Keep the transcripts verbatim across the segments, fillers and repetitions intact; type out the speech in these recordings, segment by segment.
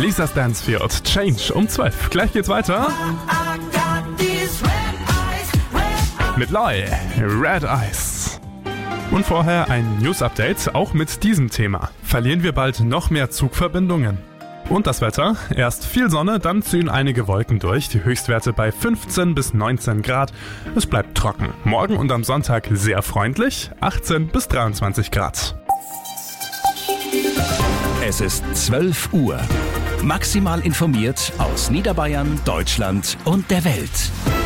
Lisa Stansfield, Change um zwölf. Gleich geht's weiter mit Loi, Red Eyes. Und vorher ein News-Update, auch mit diesem Thema. Verlieren wir bald noch mehr Zugverbindungen? Und das Wetter, erst viel Sonne, dann ziehen einige Wolken durch, die Höchstwerte bei fünfzehn bis neunzehn Grad. Es bleibt trocken. Morgen und am Sonntag sehr freundlich, achtzehn bis dreiundzwanzig Grad. Es ist zwölf Uhr. Maximal informiert aus Niederbayern, Deutschland und der Welt.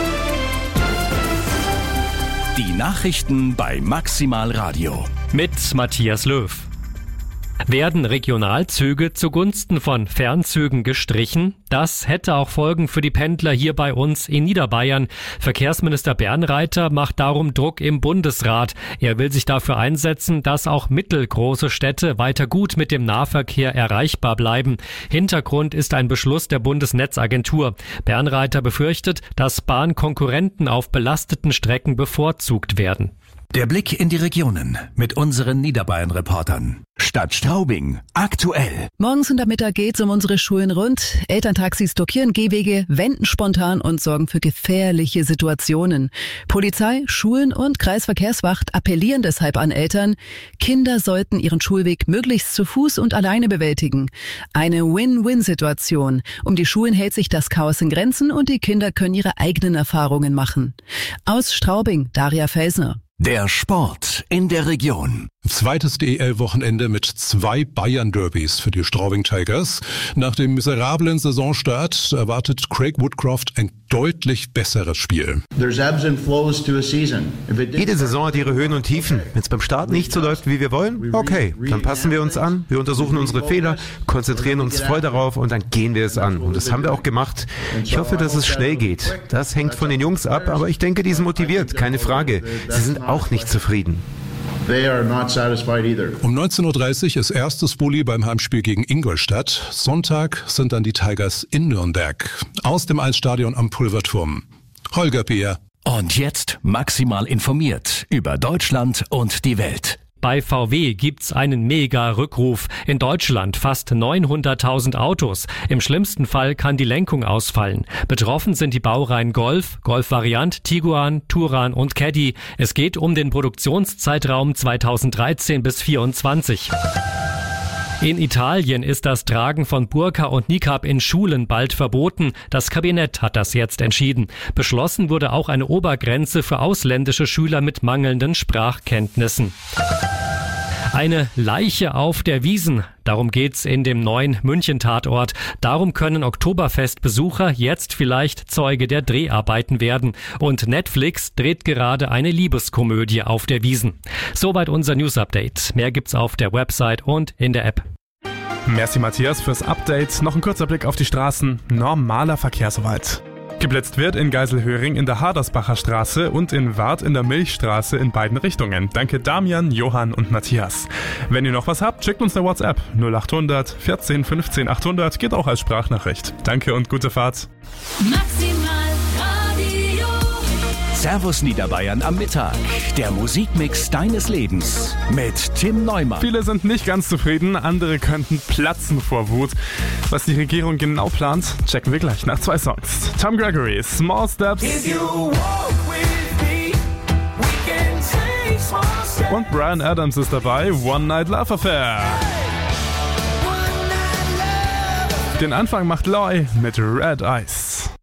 Die Nachrichten bei Maximal Radio. Mit Matthias Löw. Werden Regionalzüge zugunsten von Fernzügen gestrichen? Das hätte auch Folgen für die Pendler hier bei uns in Niederbayern. Verkehrsminister Bernreiter macht darum Druck im Bundesrat. Er will sich dafür einsetzen, dass auch mittelgroße Städte weiter gut mit dem Nahverkehr erreichbar bleiben. Hintergrund ist ein Beschluss der Bundesnetzagentur. Bernreiter befürchtet, dass Bahnkonkurrenten auf belasteten Strecken bevorzugt werden. Der Blick in die Regionen mit unseren Niederbayern-Reportern. Stadt Straubing, aktuell. Morgens und am Mittag geht's um unsere Schulen rund. Elterntaxis blockieren Gehwege, wenden spontan und sorgen für gefährliche Situationen. Polizei, Schulen und Kreisverkehrswacht appellieren deshalb an Eltern, Kinder sollten ihren Schulweg möglichst zu Fuß und alleine bewältigen. Eine Win-Win-Situation. Um die Schulen hält sich das Chaos in Grenzen und die Kinder können ihre eigenen Erfahrungen machen. Aus Straubing, Daria Felsner. Der Sport in der Region. Zweites D E L-Wochenende mit zwei Bayern-Derbys für die Straubing Tigers. Nach dem miserablen Saisonstart erwartet Craig Woodcroft ein deutlich besseres Spiel. Jede Saison hat ihre Höhen und Tiefen. Wenn es beim Start nicht so läuft, wie wir wollen, okay, dann passen wir uns an, wir untersuchen unsere Fehler, konzentrieren uns voll darauf und dann gehen wir es an. Und das haben wir auch gemacht. Ich hoffe, dass es schnell geht. Das hängt von den Jungs ab, aber ich denke, die sind motiviert, keine Frage. Sie sind auch nicht zufrieden. Um neunzehn Uhr dreißig ist erstes Bulli beim Heimspiel gegen Ingolstadt. Sonntag sind dann die Tigers in Nürnberg. Aus dem Eisstadion am Pulverturm. Holger Peer. Und jetzt maximal informiert über Deutschland und die Welt. Bei V W gibt's einen Mega-Rückruf. In Deutschland fast neunhunderttausend Autos. Im schlimmsten Fall kann die Lenkung ausfallen. Betroffen sind die Baureihen Golf, Golf-Variant, Tiguan, Touran und Caddy. Es geht um den Produktionszeitraum zweitausenddreizehn bis vierundzwanzig. In Italien ist das Tragen von Burka und Niqab in Schulen bald verboten. Das Kabinett hat das jetzt entschieden. Beschlossen wurde auch eine Obergrenze für ausländische Schüler mit mangelnden Sprachkenntnissen. Eine Leiche auf der Wiesn. Darum geht's in dem neuen München-Tatort. Darum können Oktoberfest-Besucher jetzt vielleicht Zeuge der Dreharbeiten werden. Und Netflix dreht gerade eine Liebeskomödie auf der Wiesn. Soweit unser News-Update. Mehr gibt's auf der Website und in der App. Merci Matthias fürs Update. Noch ein kurzer Blick auf die Straßen. Normaler Verkehr soweit. Geblitzt wird in Geiselhöring in der Hadersbacher Straße und in Warth in der Milchstraße in beiden Richtungen. Danke Damian, Johann und Matthias. Wenn ihr noch was habt, schickt uns eine WhatsApp null acht hundert vierzehn fünfzehn achthundert, geht auch als Sprachnachricht. Danke und gute Fahrt. Maximal Radio. Servus Niederbayern am Mittag. Der Musikmix deines Lebens mit Tim Neumann. Viele sind nicht ganz zufrieden, andere könnten platzen vor Wut. Was die Regierung genau plant, checken wir gleich nach zwei Songs. Tom Gregory, Small Steps. Und Bryan Adams ist dabei, One Night Love Affair. Den Anfang macht Loi mit Red Eyes.